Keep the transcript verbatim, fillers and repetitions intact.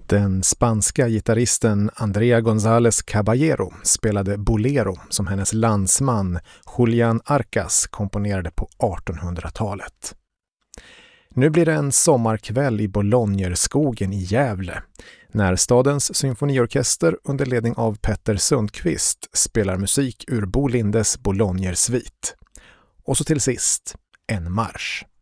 Den spanska gitarristen Andrea González Caballero spelade bolero som hennes landsman Julián Arcas komponerade på artonhundratalet. Nu blir det en sommarkväll i Bolognerskogen i Gävle när stadens symfoniorkester under ledning av Petter Sundqvist spelar musik ur Bo Lindes Bolognersvit. Och så till sist en marsch.